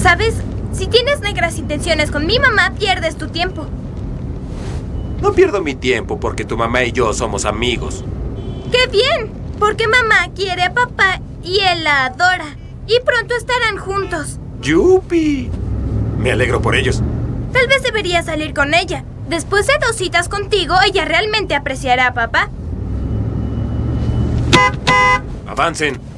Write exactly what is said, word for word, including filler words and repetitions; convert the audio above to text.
¿Sabes? Si tienes negras intenciones con mi mamá, pierdes tu tiempo. No pierdo mi tiempo porque tu mamá y yo somos amigos. ¡Qué bien! Porque mamá quiere a papá y él la adora. Y pronto estarán juntos. ¡Yupi! Me alegro por ellos. Tal vez deberías salir con ella. Después de dos citas contigo, ella realmente apreciará a papá. ¡Avancen!